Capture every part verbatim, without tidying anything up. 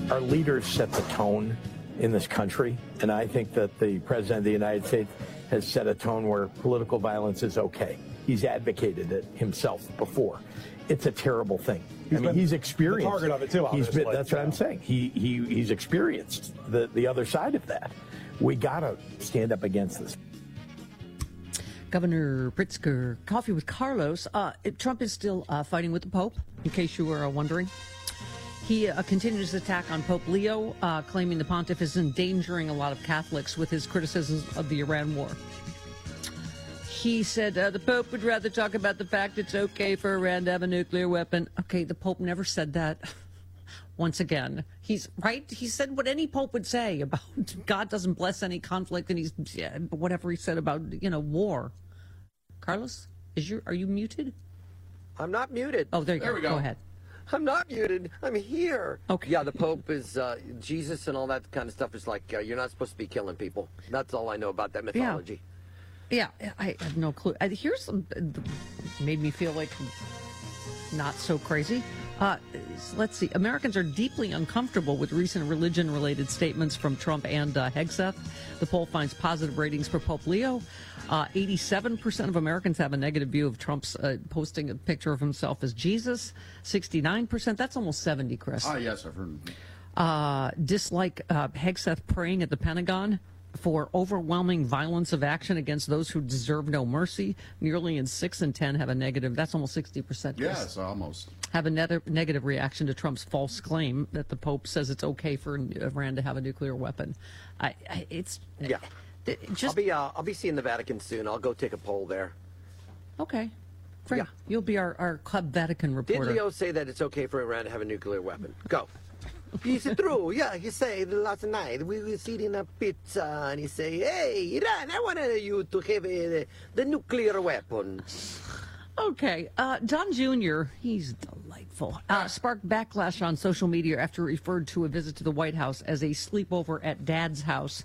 our leaders set the tone in this country, and I think that the President of the United States has set a tone where political violence is okay. He's advocated it himself before. It's a terrible thing. He's I mean, he's experienced. The target of it too, he's obviously. been, that's what I'm saying. He he he's experienced the the other side of that. We gotta stand up against this. Governor Pritzker, Coffee with Carlos. Uh, Trump is still uh, fighting with the Pope, in case you were uh, wondering. He uh, continues his attack on Pope Leo, uh, claiming the pontiff is endangering a lot of Catholics with his criticisms of the Iran war. He said uh, the Pope would rather talk about the fact it's okay for Iran to have a nuclear weapon. Okay, the Pope never said that. Once again, he's right. He said what any Pope would say about God doesn't bless any conflict, and he's yeah, whatever he said about you know war. Carlos, is you are you muted? I'm not muted. Oh, there you there go. We go. Go ahead. I'm not muted. I'm here. Okay. Yeah, the Pope is uh, Jesus and all that kind of stuff is like uh, you're not supposed to be killing people. That's all I know about that mythology. Yeah, yeah I have no clue. Uh, here's some uh, made me feel like not so crazy. Uh, let's see. Americans are deeply uncomfortable with recent religion-related statements from Trump and uh, Hegseth. The poll finds positive ratings for Pope Leo. Uh, eighty-seven percent of Americans have a negative view of Trump's uh, posting a picture of himself as Jesus. sixty-nine percent, that's almost seventy, Chris. Ah, yes, I've heard. Uh, dislike uh, Hegseth praying at the Pentagon for overwhelming violence of action against those who deserve no mercy. Nearly in six in ten have a negative. That's almost sixty percent. Yes, almost. Have a net- negative reaction to Trump's false claim that the Pope says it's okay for Iran to have a nuclear weapon. I, I it's Yeah. it, just I'll be uh, I'll be seeing the Vatican soon. I'll go take a poll there. okay. Great. Yeah. You'll be our, our Club Vatican Did reporter. Leo say that it's okay for Iran to have a nuclear weapon? Go. Is it true? Yeah, he said last night we were eating a pizza and he say, hey, Iran, I want you to have a, the nuclear weapon. Okay, uh, Don Junior, he's delightful, uh, sparked backlash on social media after he referred to a visit to the White House as a sleepover at Dad's house.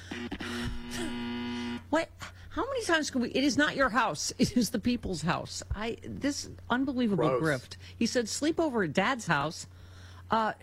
What? How many times can we? It is not your house. It is the people's house. I this unbelievable Gross. grift. He said sleepover at Dad's house. Uh,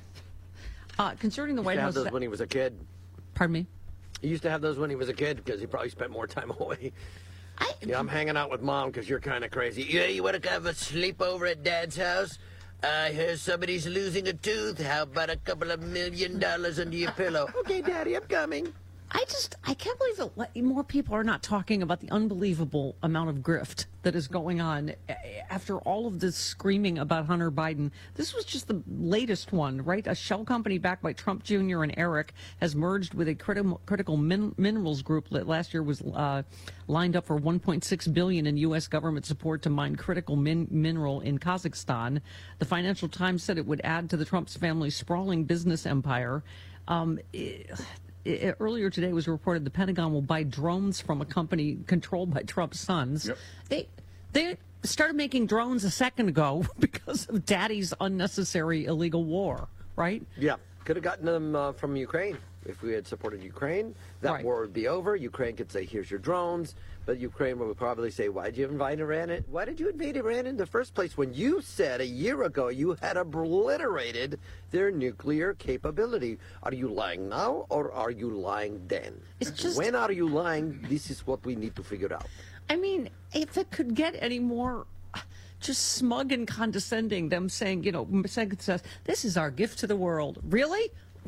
uh, concerning the He White used to have House. those that- when he was a kid. pardon me. He used to have those when he was a kid because he probably spent more time away. I, Yeah, I'm hanging out with Mom because you're kind of crazy. Yeah, you want to have a sleepover at Dad's house? I hear somebody's losing a tooth. How about a couple of million dollars under your pillow? Okay, Daddy, I'm coming. I just, I can't believe that le- more people are not talking about the unbelievable amount of grift that is going on a- after all of this screaming about Hunter Biden. This was just the latest one, right? A shell company backed by Trump Junior and Eric has merged with a critical critical min- minerals group that last year was uh, lined up for one point six billion dollars in U S government support to mine critical min- mineral in Kazakhstan. The Financial Times said it would add to the Trump's family's sprawling business empire. Um, it, It, earlier today it was reported the Pentagon will buy drones from a company controlled by Trump's sons. Yep. They they started making drones a second ago because of Daddy's unnecessary illegal war, right? Yeah, could have gotten them uh, from Ukraine. If we had supported Ukraine, that Right. war would be over. Ukraine could say, here's your drones. But Ukraine would probably say, why did you invite Iran in? Why did you invade Iran in the first place when you said a year ago you had obliterated their nuclear capability? Are you lying now or are you lying then? It's just- When are you lying? This is what we need to figure out. I mean, if it could get any more just smug and condescending, them saying, you know, Megan says, this is our gift to the world. Really?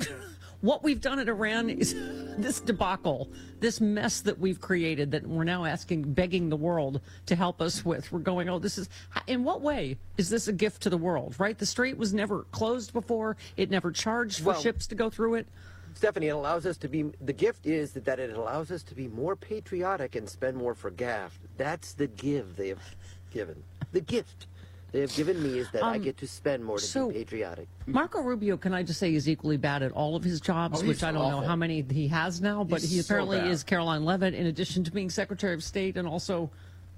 What we've done at Iran is this debacle, this mess that we've created that we're now asking, begging the world to help us with. We're going, oh, this is, in what way is this a gift to the world, right? The strait was never closed before. It never charged for Well- ships to go through it. Stephanie, it allows us to be, the gift is that, that it allows us to be more patriotic and spend more for gas. That's the give they have given. The gift they have given me is that I Um, get to spend more to so- be patriotic. Marco Rubio, can I just say, is equally bad at all of his jobs, Oh, he's which I don't know awful. how many he has now, but He's he so apparently bad. is Caroline Leavitt, in addition to being Secretary of State and also,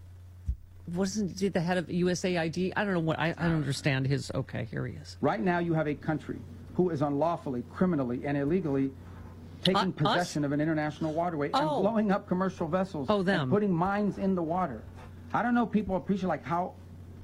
wasn't he the head of U S A I D? I don't know what, I, I don't understand his, okay, here he is. Right now, you have a country who is unlawfully, criminally, and illegally taking Uh, us? possession of an international waterway Oh. and blowing up commercial vessels Oh, them. and putting mines in the water. I don't know if people appreciate like how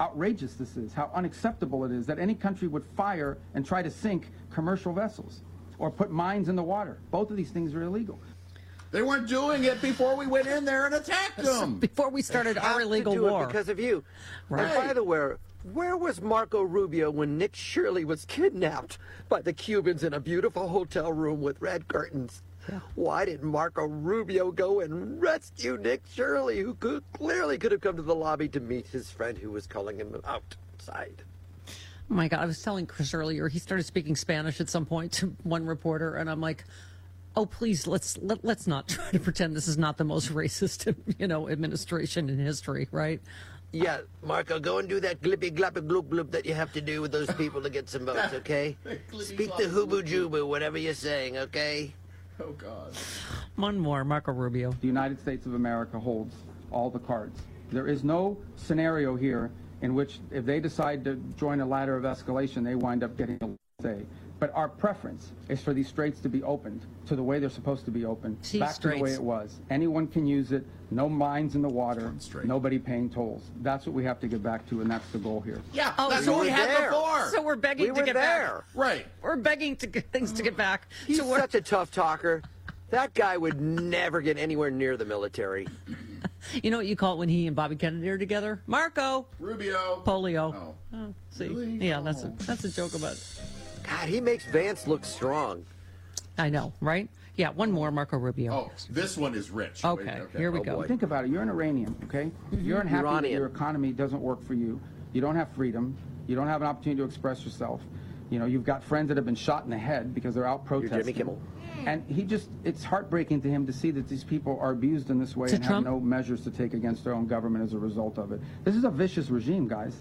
outrageous this is, how unacceptable it is that any country would fire and try to sink commercial vessels or put mines in the water. Both of these things are illegal. They weren't doing it before we went in there and attacked them. Before we started our illegal to do war. It because of you. Right. And by the way, where was Marco Rubio when Nick Shirley was kidnapped by the Cubans in a beautiful hotel room with red curtains? Yeah. Why didn't Marco Rubio go and rescue Nick Shirley, who could, clearly could have come to the lobby to meet his friend who was calling him outside? Oh my God, I was telling Chris earlier, he started speaking Spanish at some point to one reporter, and I'm like, oh, please, let's let, let's not try to pretend this is not the most racist, you know, administration in history, right? Yeah, Marco, go and do that glippy gloppy gloop gloop that you have to do with those people to get some votes, okay? Speak the hoobu jubu, whatever you're saying, okay? Oh, God. One more, Marco Rubio. The United States of America holds all the cards. There is no scenario here in which if they decide to join a ladder of escalation, they wind up getting a say. But our preference is for these straits to be opened to the way they're supposed to be opened, See, back straits. to the way it was. Anyone can use it, no mines in the water, Straight. nobody paying tolls. That's what we have to get back to, and that's the goal here. Yeah, Oh, that's we what we were had there. before. So we're begging We to were get there. back. Right. We're begging to get things to get back. He's so we're, such a tough talker. That guy would never get anywhere near the military. you know what you call it when he and Bobby Kennedy are together? Marco. Rubio. Polio. Oh. Oh, see, Really? yeah, that's a that's a joke about it. God, he makes Vance look strong. I know, right? Yeah, one more, Marco Rubio. Oh, this one is rich. Okay, Wait, here we Oh, go. boy. Think about it. You're an Iranian, okay? You're unhappy Iranian. that your economy doesn't work for you. You don't have freedom. You don't have an opportunity to express yourself. You know, you've got friends that have been shot in the head because they're out protesting. Jimmy Kimmel. And he just, it's heartbreaking to him to see that these people are abused in this way To and Trump? have no measures to take against their own government as a result of it. This is a vicious regime, guys.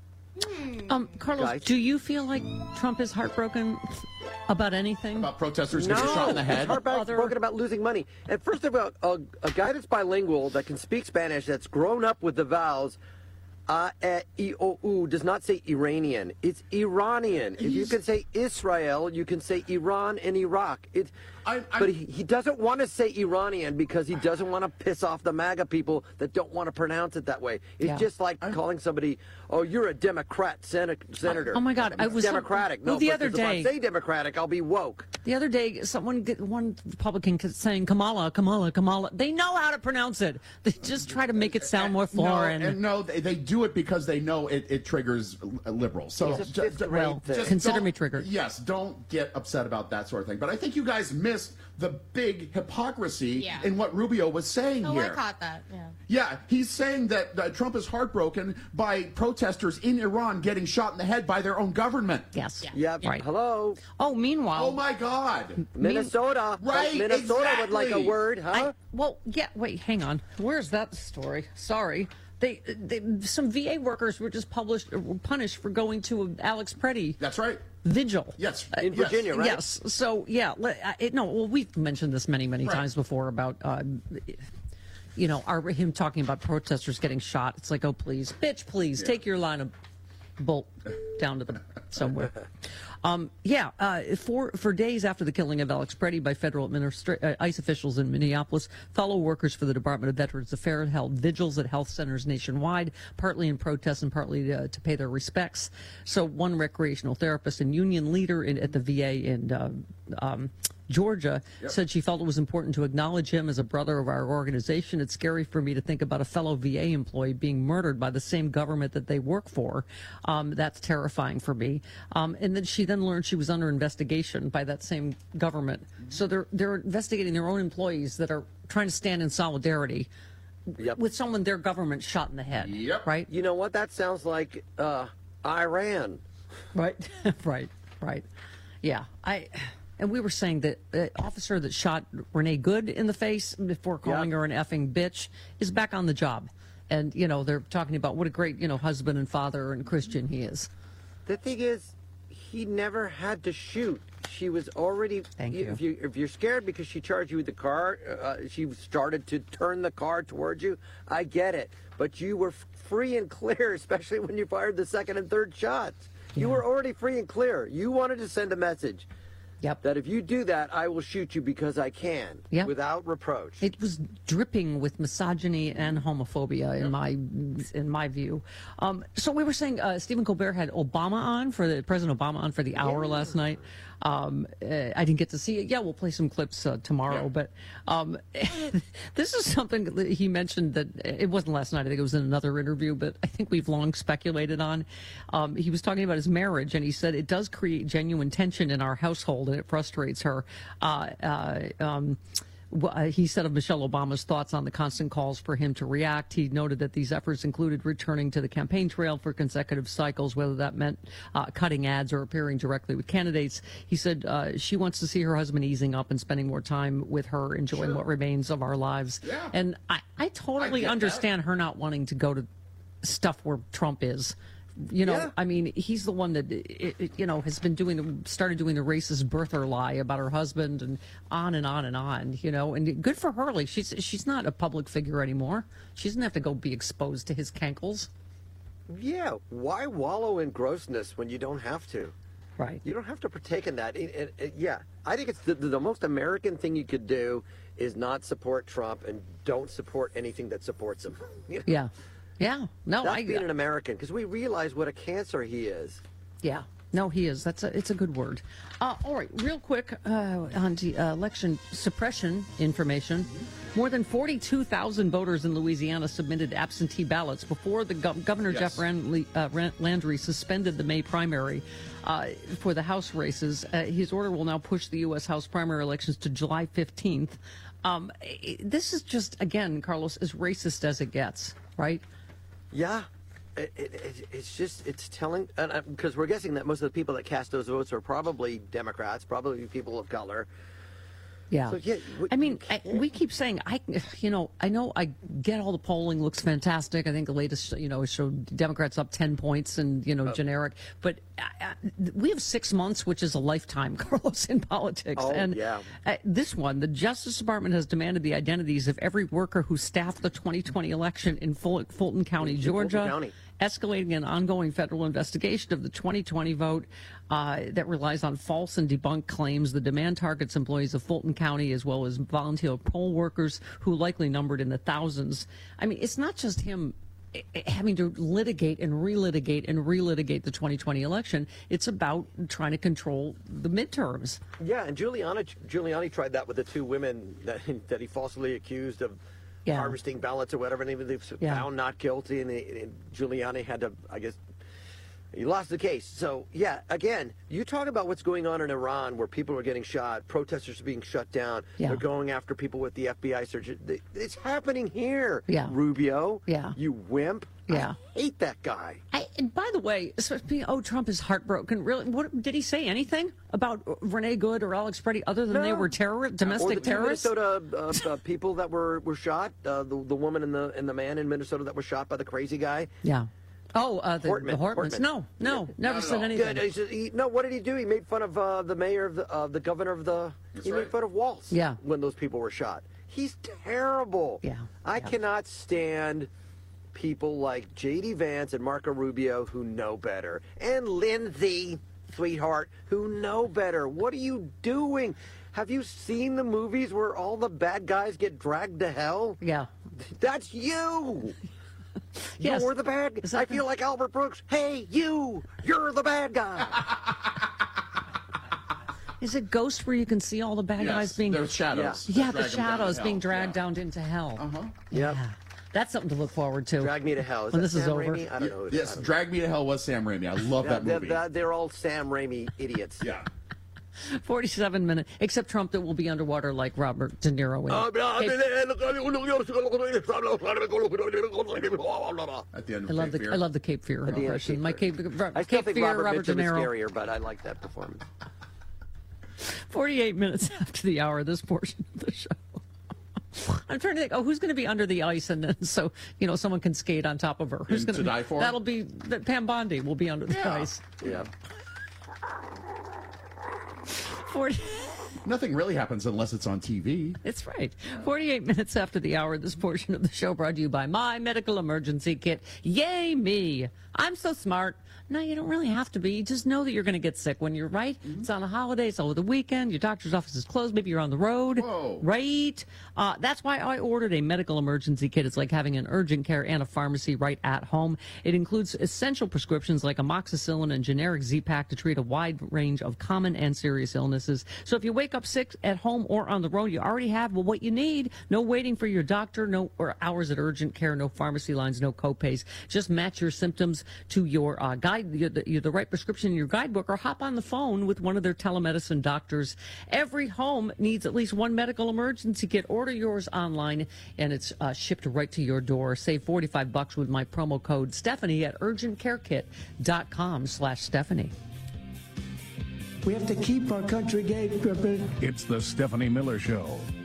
Um, Carlos, Guys. do you feel like Trump is heartbroken about anything? About protesters No, getting shot in the he's head. heartbroken Other- about losing money. And first of all, a, a guy that's bilingual, that can speak Spanish, that's grown up with the vowels, uh, eh, I, O, U, does not say Iranian. It's Iranian. If you can say Israel, you can say Iran and Iraq. It, I- I- but he, he doesn't want to say Iranian because he doesn't want to piss off the MAGA people that don't want to pronounce it that way. It's Yeah. just like calling somebody, oh, you're a Democrat sen- senator. Oh, my God, I It's was so- Democratic. well, No, the but other if day- I say Democratic, I'll be woke. The other day, someone, one Republican kept saying Kamala, Kamala, Kamala. They know how to pronounce it. They just try to make it sound more foreign. No, and no, they, they do it because they know it, it triggers uh, liberals. So It's a ju- fifth ju- grade well, thing. just Consider don't- me triggered. Yes, don't get upset about that sort of thing. But I think you guys missed the big hypocrisy Yeah. in what Rubio was saying Oh, here. I caught that. Yeah. Yeah, he's saying that uh, Trump is heartbroken by protesters in Iran getting shot in the head by their own government. Yes. Yeah, Right. hello. Oh, meanwhile. Oh my God! Minnesota. Right, Minnesota would like a exactly. word, huh? I, well, yeah. Wait, hang on. Where's that story? Sorry, they, they some V A workers were just published, were punished for going to a Alex Preddy That's right. vigil. Yes, In yes. Virginia, right? Yes. So yeah, le- uh, it, no. Well, we've mentioned this many, many Right. times before about, uh, you know, our, him talking about protesters getting shot. It's like, oh please, bitch, please take your line of bolt down to the somewhere. Um, yeah, uh, for for days after the killing of Alex Preddy by federal administra- uh, ICE officials in Minneapolis, fellow workers for the Department of Veterans Affairs held vigils at health centers nationwide, partly in protest and partly to, to pay their respects. So one recreational therapist and union leader in, at the V A in uh, um, Georgia said she felt it was important to acknowledge him as a brother of our organization. It's scary for me to think about a fellow V A employee being murdered by the same government that they work for. Um, that's terrifying for me. Um, and then she then learned she was under investigation by that same government. So they're they're investigating their own employees that are trying to stand in solidarity Yep. with someone their government shot in the head. Yep. Right. You know what? That sounds like uh, Iran. Right, right, right. Yeah, I. And we were saying that the officer that shot Renee Good in the face before calling Yeah. her an effing bitch is back on the job, and you know they're talking about what a great you know husband and father and Christian he is. The thing is, he never had to shoot. She was already. Thank you. If you if you're scared because she charged you with the car, uh, she started to turn the car towards you. I get it, but you were free and clear, especially when you fired the second and third shots. You Yeah. were already free and clear. You wanted to send a message. Yep. That if you do that, I will shoot you because I can, Yep. without reproach. It was dripping with misogyny and homophobia in my in my view. Um, so we were saying uh, Stephen Colbert had Obama on for the President Obama on for the hour yeah. last night. Um, uh, I didn't get to see it. Yeah, we'll play some clips uh, tomorrow. Yeah. But um, this is something that he mentioned that it wasn't last night. I think it was in another interview, but I think we've long speculated on. Um, he was talking about his marriage, and he said it does create genuine tension in our household, and it frustrates her. Uh, uh, um, He said of Michelle Obama's thoughts on the constant calls for him to react. He noted that these efforts included returning to the campaign trail for consecutive cycles, whether that meant uh, cutting ads or appearing directly with candidates. He said uh, she wants to see her husband easing up and spending more time with her, enjoying sure. what remains of our lives. Yeah. And I, I totally I understand that. her not wanting to go to stuff where Trump is. You know, yeah. I mean, he's the one that, it, it, you know, has been doing, started doing the racist birther lie about her husband and on and on and on, you know, and good for her. Like, she's, she's not a public figure anymore. She doesn't have to go be exposed to his cankles. Yeah. Why wallow in grossness when you don't have to? Right. You don't have to partake in that. It, it, it, yeah. I think it's the, the most American thing you could do is not support Trump and don't support anything that supports him. You know? Yeah. Yeah, no, That's I, being an American, because we realize what a cancer he is. Yeah, no, he is. That's a, it's a good word. Uh, all right, real quick uh, on the uh, election suppression information. More than forty-two thousand voters in Louisiana submitted absentee ballots before the gov- Governor yes. Jeff Rand- uh, Landry suspended the May primary uh, for the House races. Uh, his order will now push the U S House primary elections to July fifteenth. Um, this is just, again, Carlos, as racist as it gets, right? Yeah, it, it, it's just, it's telling, because we're guessing that most of the people that cast those votes are probably Democrats, probably people of color. Yeah. So, yeah we, I mean, I, we keep saying, I, you know, I know I get all the polling looks fantastic. I think the latest, you know, showed Democrats up ten points and, you know, oh. generic. But uh, we have six months, which is a lifetime, Carlos, in politics. Oh, and yeah. uh, this one, the Justice Department has demanded the identities of every worker who staffed the twenty twenty election in Ful- Fulton County, in Georgia. Fulton County. Escalating an ongoing federal investigation of the twenty twenty vote uh, that relies on false and debunked claims. The demand targets employees of Fulton County as well as volunteer poll workers who likely numbered in the thousands. I mean, it's not just him having to litigate and relitigate and relitigate the twenty twenty election. It's about trying to control the midterms. Yeah, and Giuliani, Giuliani tried that with the two women that, that he falsely accused of Yeah. harvesting ballots or whatever, and they yeah. found not guilty, and, they, and Giuliani had to, I guess, he lost the case. So, yeah, again, you talk about what's going on in Iran where people are getting shot, protesters are being shut down, yeah. they're going after people with the F B I search. It's happening here, yeah. Rubio. Yeah. You wimp. Yeah. I hate that guy. I, and by the way, oh, Trump is heartbroken. Really, what did he say? Anything about Renee Good or Alex Preddy other than no. they were terror, domestic or the terrorists? Minnesota uh, uh, people that were were shot, uh, the the woman and the and the man in Minnesota that was shot by the crazy guy. Yeah. Oh, uh, the, Hortman, the Hortmans. Hortman. No, no, yeah. never said anything. He, he, no, what did he do? He made fun of uh, the mayor of the uh, the governor of the. That's he right. made fun of Waltz. Yeah. When those people were shot, he's terrible. Yeah. I yeah. cannot stand people like J D Vance and Marco Rubio who know better, and Lindsay, sweetheart, who know better. What are you doing? Have you seen the movies where all the bad guys get dragged to hell? Yeah. That's you. Yes. You're the bad guy. I feel like Albert Brooks. Hey, you! You're the bad guy. Is it Ghost where you can see all the bad yes, guys being... There's shadows. Yeah, yeah the drag shadows being dragged yeah. down into hell. Uh-huh. Yeah. Yep. That's something to look forward to. Drag Me to Hell. Is when that this is Sam over. Raimi? I don't know. Yes, Drag Me to Hell was Sam Raimi. I love yeah, that movie. They're, they're all Sam Raimi idiots. Yeah. forty-seven minutes, except Trump that will be underwater like Robert De Niro. In At the end of I love Cape the Fear. I love the Cape Fear At the end of impression. Cape My Fear. Cape, I still Cape think Fear, Robert, Robert De Mitchum is Niro. scarier, but I like that performance. forty-eight minutes after the hour, this portion of the show. I'm trying to think, oh, who's going to be under the ice and then so, you know, someone can skate on top of her. Who's And going To Die For? That'll be, Pam Bondi will be under the Yeah. ice. Yeah. forty Nothing really happens unless it's on T V. It's right. forty-eight minutes after the hour, this portion of the show brought to you by My Medical Emergency Kit. Yay me! I'm so smart. No, you don't really have to be. Just know that you're going to get sick when you're right. Mm-hmm. It's on a holiday. It's over the weekend. Your doctor's office is closed. Maybe you're on the road. Whoa. Right? Uh, that's why I ordered a medical emergency kit. It's like having an urgent care and a pharmacy right at home. It includes essential prescriptions like amoxicillin and generic Z-Pak to treat a wide range of common and serious illnesses. So if you wake up sick at home or on the road, you already have well, what you need. No waiting for your doctor, no or hours at urgent care, no pharmacy lines, no copays. Just match your symptoms to your uh, guide. The, the, the right prescription in your guidebook, or hop on the phone with one of their telemedicine doctors. Every home needs at least one medical emergency kit. Order yours online, and it's uh, shipped right to your door. Save forty-five bucks with my promo code Stephanie at urgent care kit dot com slash Stephanie. We have to keep our country gay. It's the Stephanie Miller Show.